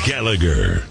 Gallagher.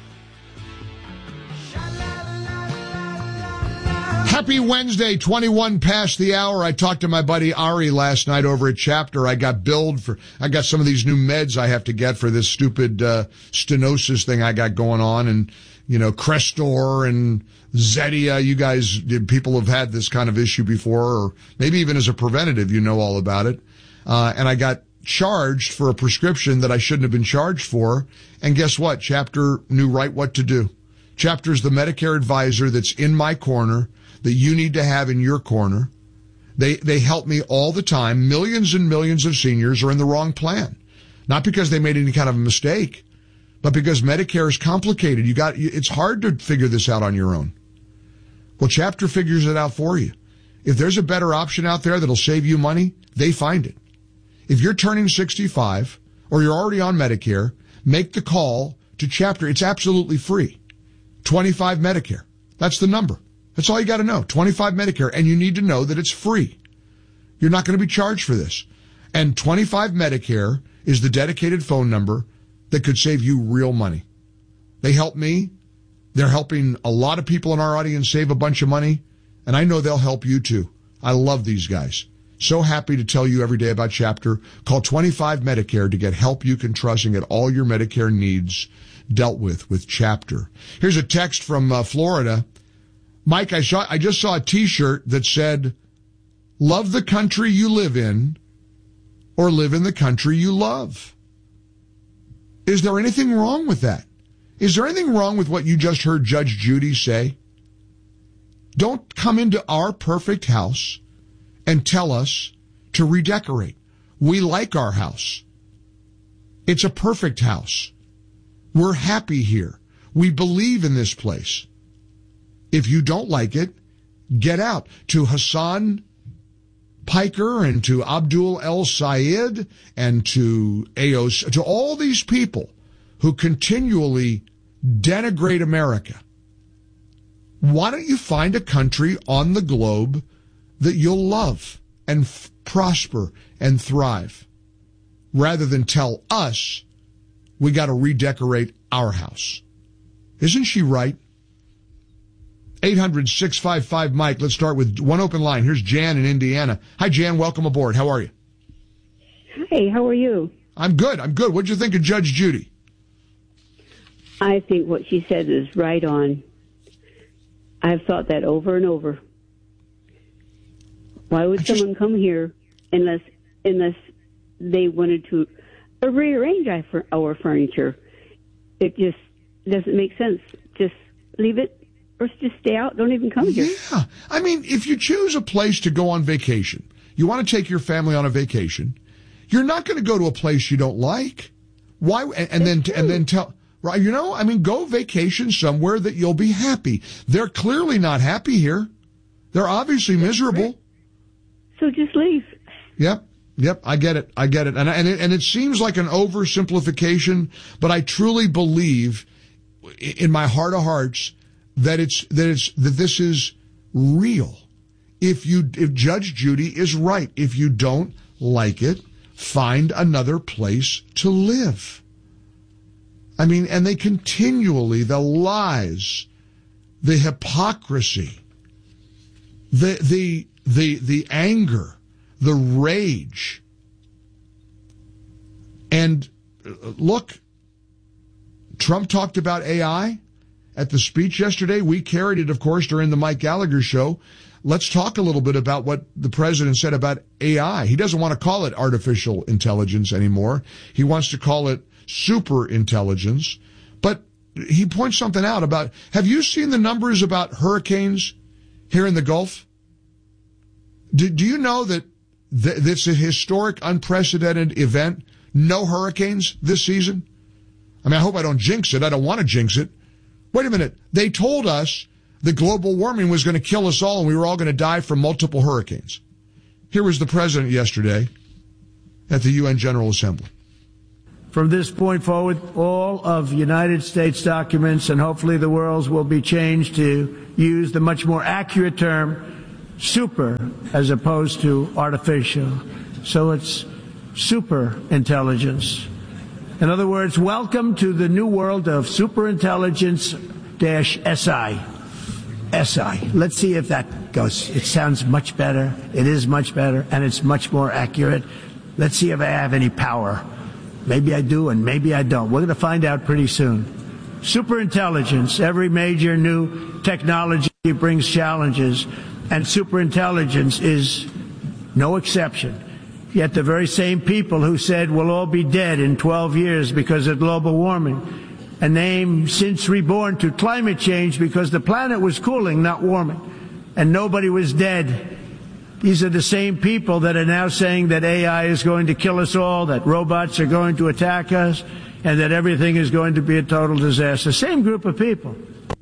Happy Wednesday, 21 past the hour. I talked to my buddy Ari last night over at Chapter. I got some of these new meds I have to get for this stupid stenosis thing I got going on. And, Crestor and Zetia, people have had this kind of issue before, or maybe even as a preventative, all about it. And I got charged for a prescription that I shouldn't have been charged for. And guess what? Chapter knew right what to do. Chapter's the Medicare advisor that's in my corner, that you need to have in your corner. They help me all the time. Millions and millions of seniors are in the wrong plan. Not because they made any kind of a mistake, but because Medicare is complicated. It's hard to figure this out on your own. Well, Chapter figures it out for you. If there's a better option out there that'll save you money, they find it. If you're turning 65 or you're already on Medicare, make the call to Chapter. It's absolutely free. 25 Medicare. That's the number. That's all you got to know. 25 Medicare. And you need to know that it's free. You're not going to be charged for this. And 25 Medicare is the dedicated phone number that could save you real money. They help me. They're helping a lot of people in our audience save a bunch of money. And I know they'll help you too. I love these guys. So happy to tell you every day about Chapter. Call 25 Medicare to get help you can trust and get all your Medicare needs dealt with Chapter. Here's a text from Florida. Mike, I just saw a T-shirt that said, "Love the country you live in, or live in the country you love." Is there anything wrong with that? Is there anything wrong with what you just heard Judge Judy say? Don't come into our perfect house and tell us to redecorate. We like our house. It's a perfect house. We're happy here. We believe in this place. If you don't like it, get out. To Hassan Piker and to Abdul El Sayed and to AOC, to all these people who continually denigrate America, why don't you find a country on the globe that you'll love and prosper and thrive, rather than tell us we got to redecorate our house? Isn't she right? 800-655-Mike. Let's start with one open line. Here's Jan in Indiana. Hi, Jan. Welcome aboard. How are you? Hi, how are you? I'm good. What did you think of Judge Judy? I think what she said is right on. I've thought that over and over. Why would someone come here unless they wanted to rearrange our furniture? It just doesn't make sense. Just leave it. Or just stay out. Don't even come here. Yeah. I mean, if you choose a place to go on vacation, you want to take your family on a vacation, you're not going to go to a place you don't like. Why? And then tell, right? Go vacation somewhere that you'll be happy. They're clearly not happy here. They're obviously miserable. So just leave. Yep. I get it. And it seems like an oversimplification, but I truly believe in my heart of hearts that this is real. If Judge Judy is right, if you don't like it, find another place to live. And they continually, the lies, the hypocrisy, the anger, the rage. And look, Trump talked about AI at the speech yesterday. We carried it, of course, during the Mike Gallagher show. Let's talk a little bit about what the president said about AI. He doesn't want to call it artificial intelligence anymore. He wants to call it super intelligence. But he points something out about, have you seen the numbers about hurricanes here in the Gulf? Do you know that it's a historic, unprecedented event? No hurricanes this season? I hope I don't jinx it. I don't want to jinx it. Wait a minute. They told us that global warming was going to kill us all and we were all going to die from multiple hurricanes. Here was the president yesterday at the UN General Assembly. From this point forward, all of United States documents and hopefully the world's will be changed to use the much more accurate term super as opposed to artificial. So it's super intelligence. In other words, welcome to the new world of superintelligence-SI. SI. Let's see if that goes. It sounds much better. It is much better, and it's much more accurate. Let's see if I have any power. Maybe I do, and maybe I don't. We're going to find out pretty soon. Superintelligence. Every major new technology brings challenges, and superintelligence is no exception. Yet the very same people who said we'll all be dead in 12 years because of global warming, a name since reborn to climate change because the planet was cooling, not warming, and nobody was dead. These are the same people that are now saying that AI is going to kill us all, that robots are going to attack us, and that everything is going to be a total disaster. Same group of people.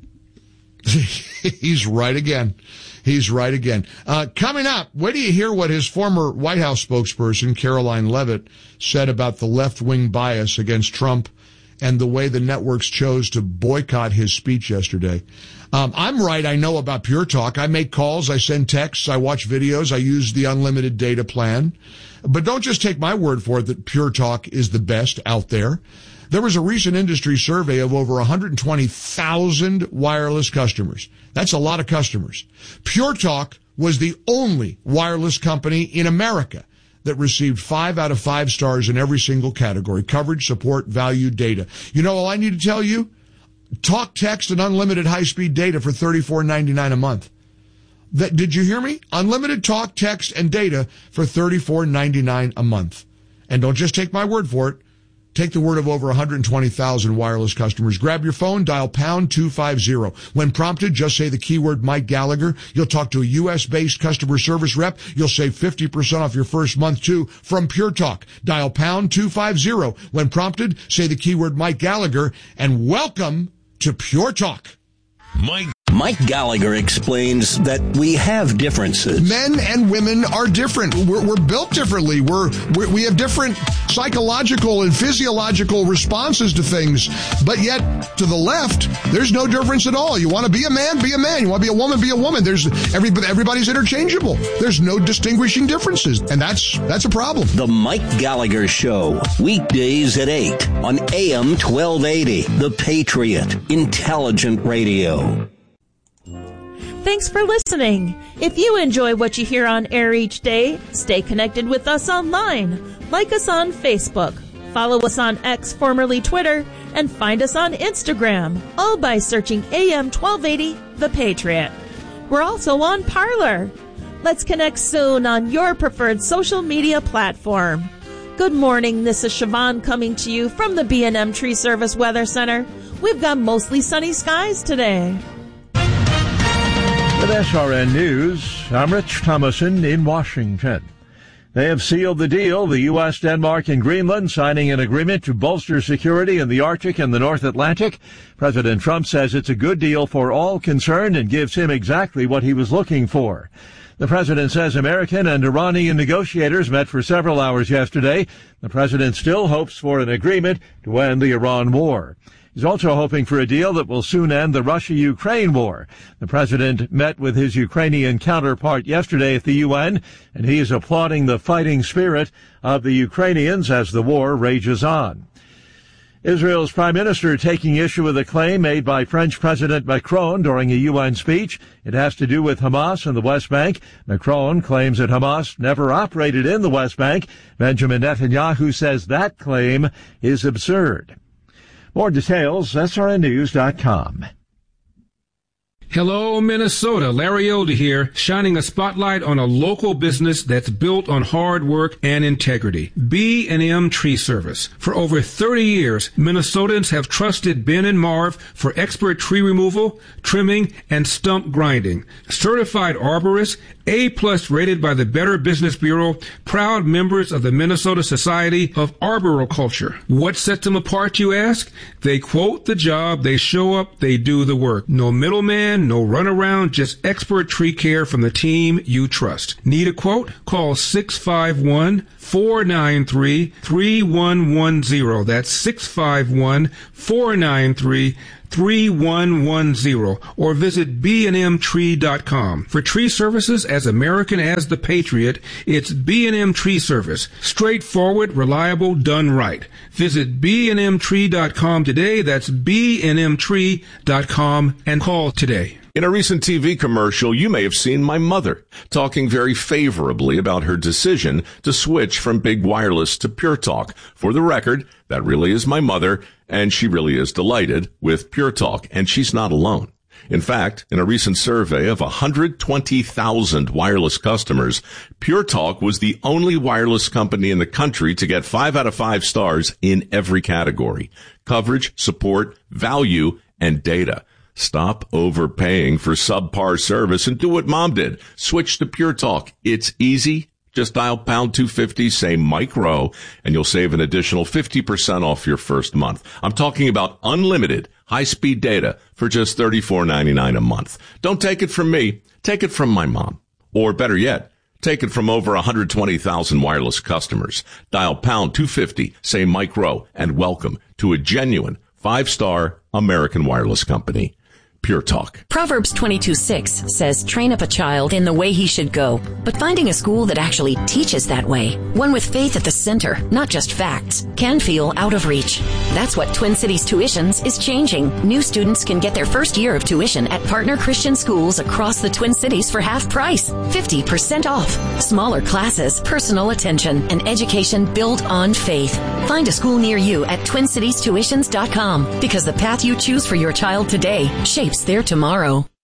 He's right again. He's right again. Coming up, wait till you hear what his former White House spokesperson, Caroline Leavitt, said about the left-wing bias against Trump and the way the networks chose to boycott his speech yesterday. I'm right, I know about Pure Talk. I make calls, I send texts, I watch videos, I use the unlimited data plan. But don't just take my word for it that Pure Talk is the best out there. There was a recent industry survey of over 120,000 wireless customers. That's a lot of customers. Pure Talk was the only wireless company in America that received 5 out of 5 stars in every single category: coverage, support, value, data. You know all I need to tell you? Talk, text, and unlimited high-speed data for $34.99 a month. Did you hear me? Unlimited talk, text, and data for $34.99 a month. And don't just take my word for it. Take the word of over 120,000 wireless customers. Grab your phone, dial pound 250. When prompted, just say the keyword Mike Gallagher. You'll talk to a U.S.-based customer service rep. You'll save 50% off your first month, too, from Pure Talk. Dial pound 250. When prompted, say the keyword Mike Gallagher, and welcome to Pure Talk. Mike Gallagher explains that we have differences. Men and women are different. We're built differently. We have different psychological and physiological responses to things. But yet, to the left, there's no difference at all. You want to be a man, be a man. You want to be a woman, be a woman. Everybody's interchangeable. There's no distinguishing differences. And that's a problem. The Mike Gallagher Show, weekdays at 8 on AM 1280. The Patriot, intelligent radio. Thanks for listening. If you enjoy what you hear on air each day, stay connected with us online. Like us on Facebook, follow us on X, formerly Twitter, and find us on Instagram, all by searching AM 1280 The Patriot. We're also on Parler. Let's connect soon on your preferred social media platform. Good morning, this is Siobhan coming to you from the B&M Tree Service Weather Center. We've got mostly sunny skies today. With SRN News, I'm Rich Thomason in Washington. They have sealed the deal, the U.S., Denmark, and Greenland signing an agreement to bolster security in the Arctic and the North Atlantic. President Trump says it's a good deal for all concerned and gives him exactly what he was looking for. The president says American and Iranian negotiators met for several hours yesterday. The president still hopes for an agreement to end the Iran war. He's also hoping for a deal that will soon end the Russia-Ukraine war. The president met with his Ukrainian counterpart yesterday at the UN, and he is applauding the fighting spirit of the Ukrainians as the war rages on. Israel's prime minister taking issue with a claim made by French President Macron during a UN speech. It has to do with Hamas and the West Bank. Macron claims that Hamas never operated in the West Bank. Benjamin Netanyahu says that claim is absurd. More details, srnnews.com. Hello, Minnesota. Larry Elder here, shining a spotlight on a local business that's built on hard work and integrity. B&M Tree Service. For over 30 years, Minnesotans have trusted Ben and Marv for expert tree removal, trimming, and stump grinding. Certified arborists, A+ rated by the Better Business Bureau, proud members of the Minnesota Society of Arboriculture. What sets them apart, you ask? They quote the job, they show up, they do the work. No middleman, no runaround, just expert tree care from the team you trust. Need a quote? Call 651-493-3110. That's 651-493-3110. 3110 or visit bnmtree.com. For tree services as American as the Patriot, it's B&M Tree Service. Straightforward, reliable, done right. Visit bnmtree.com today. That's bnmtree.com and call today. In a recent TV commercial, you may have seen my mother talking very favorably about her decision to switch from Big Wireless to Pure Talk. For the record, that really is my mother, and she really is delighted with Pure Talk, and she's not alone. In fact, in a recent survey of 120,000 wireless customers, Pure Talk was the only wireless company in the country to get 5 out of 5 stars in every category: coverage, support, value, and data. Stop overpaying for subpar service and do what Mom did. Switch to Pure Talk. It's easy. Just dial pound 250, say Mike Rowe, and you'll save an additional 50% off your first month. I'm talking about unlimited high-speed data for just $34.99 a month. Don't take it from me. Take it from my mom. Or better yet, take it from over 120,000 wireless customers. Dial pound 250, say Mike Rowe, and welcome to a genuine 5-star American wireless company. Pure Talk. Proverbs 22:6 says, train up a child in the way he should go. But finding a school that actually teaches that way, one with faith at the center, not just facts, can feel out of reach. That's what Twin Cities Tuitions is changing. New students can get their first year of tuition at partner Christian schools across the Twin Cities for half price, 50% off. Smaller classes, personal attention, and education built on faith. Find a school near you at TwinCitiesTuitions.com, because the path you choose for your child today shapes their tomorrow.